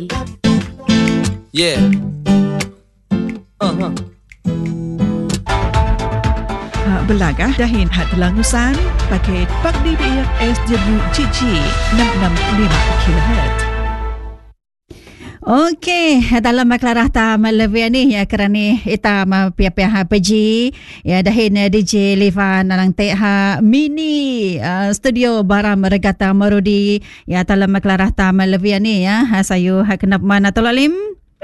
Yeah. Belagah dahin hat langusan paket Pak DBR SWGG 665 kHz. Okey, dalam maklarah ta malevia ni ya kerana ita pia-pia peji ya dahin DJ Levan nalang te ha mini studio Baram Regatta Marudi ya dalam maklarah ta malevia ni ya sayu ha kenap mana tolalim.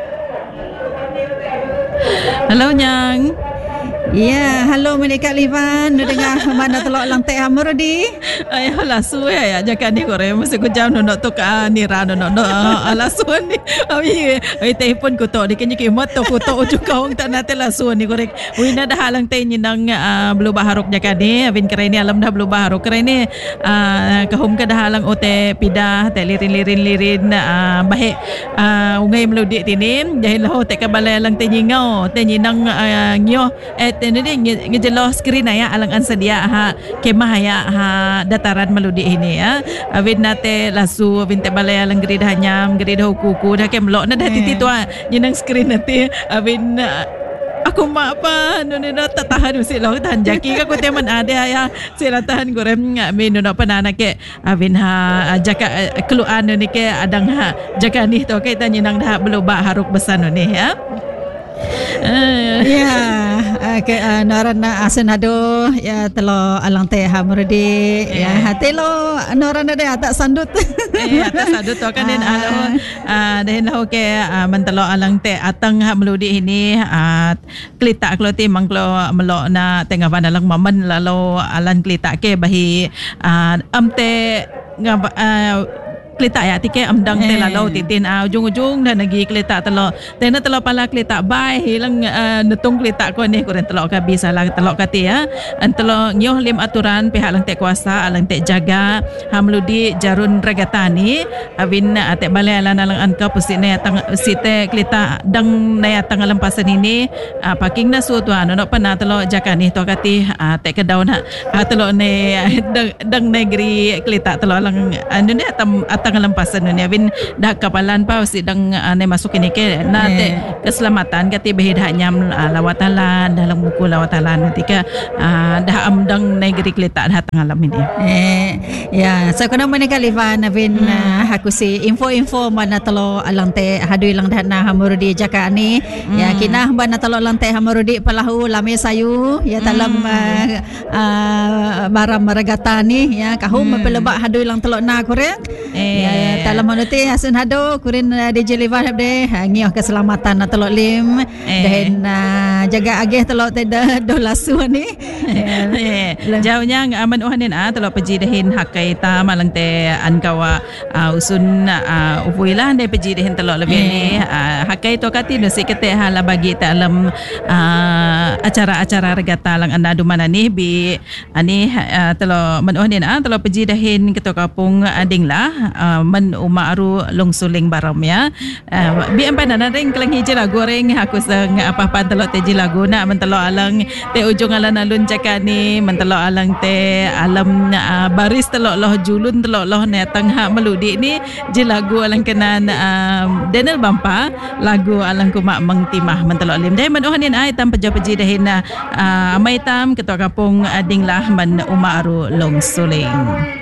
Halo Nyang. Ya, halo Malaikat Livan. Dengar mana telok lang teh Marudi. Ay, halasu ya jakan ni kore mesti ku jam nak tu ka ni ra nak halasu ni. Ai telefon ku tok dikenya ki mot ku tok juga ong tak nate lasu ni kore. Wina dah halang teh nyinang belum baharuk jakan ni. Abin kere ni alam dah belum baharuk kere ni kahum ke dah halang ote pidah te lirin bahek ungai meludi tinin jahil ho te ka balai lang teh nyingau te nyinang ngyo ini ngejeloh skrin ya alang sedia ha kemah ya ha dataran meludi ini ya awin nate lasu awin te balai alang gerida nyam gerida kuku dah kemlok na dah titi tua jenang skrin nanti awin aku mak apa nuna tak tahan mesti lo tahan jaki aku teman ada ya sila tahan goreng menu nak panana ke awin ha jaka keluan ni ke adang ha jaka ni to ke tanya nang dah belum haruk besan ni ya. Ya, norana asenado ya telo alang teh Marudi ya telo norana de atak sandut. Atak sandut tu kan den alo den lau ke mentelo alang teh atang meludi ini klita kloti mangklo melok na tengah bandalang mamen lalu alan klita ke bahi amte ngab kelita ya tike amdang te lalau titin ujung-ujung dan lagi kelita telo tena telo pala kelita bai hilang netung kelita ko ni kuren telo ka bisa lang telo kati ya telo nyoh lim aturan pihak lang te kuasa alang te jaga hamludi jarun regatani awin te balai lan alang anka pusine tang site kelita dang na tang lempasan ini paking na suatu no pana telo jaga ni to kati te ke daun telo ne dang negeri kelita telo alang anu ni tang lempasan ni Avin dah kapalan pa sidang ne masuk ini ke na te keselamatan kati behida nyam lawatalan dalam buku lawatalan ketika dah amdang negeri kelita dah tengah ini ya saya kena menikah Livan Avin aku si info mana telo alang te hadui lang dana Marudi jaka ni ya kina mana telo alang te Marudi palahu lame sayu ya dalam Baram Regatta ni ya kahum pelebak hadui lang telo na korek ya dalam manuti hasun hado kurin DJ Levan habde ngioh keselamatan telok lim dan jaga agih telok teda do lasu ni jauhnya aman uhanin telok peji dehin hakai ta malang te ankawa usun upuilah de peji dehin telok lebih ni hakai to kati no sikete hala bagi ta alam acara-acara regatta lang anda dumana ni bi ani telok manuhanin telok peji dehin keto kapung adinglah men umaru longsuling baram ya bi empan na ring kelang hiji lagu ring aku sang apa-apa telok te lagu nak mentelo alang te ujung alan alun cakani mentelo alang te alam baris telok loh julun telok loh ne tangha meludi ni je lagu alang kenan Daniel Bampa lagu alang kumak mengtimah mentelo lim dai menohanin ai tam peji dahin amai tam ketua kampung adinglah men umaru longsuling.